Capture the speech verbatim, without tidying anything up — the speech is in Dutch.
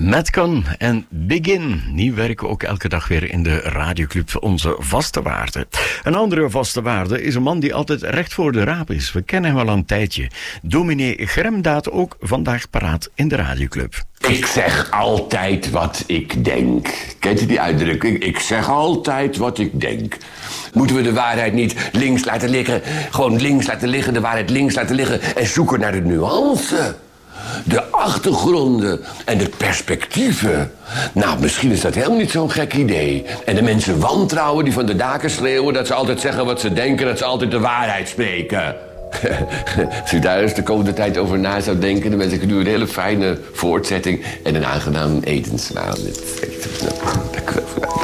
Metcon en Begin. Die werken ook elke dag weer in de radioclub Onze Vaste Waarde. Een andere vaste waarde is een man die altijd recht voor de raap is. We kennen hem al een tijdje. Dominee Gremdaad ook vandaag paraat in de radioclub. Ik zeg altijd wat ik denk. Kent u die uitdrukking? Ik zeg altijd wat ik denk. Moeten we de waarheid niet links laten liggen? Gewoon links laten liggen, de waarheid links laten liggen en zoeken naar de nuance? De achtergronden en de perspectieven. Nou, misschien is dat helemaal niet zo'n gek idee. En de mensen wantrouwen die van de daken schreeuwen dat ze altijd zeggen wat ze denken, dat ze altijd de waarheid spreken. Als u daar eens de komende tijd over na zou denken, dan wens ik u een hele fijne voortzetting en een aangenaam etensmaal. Dank u wel.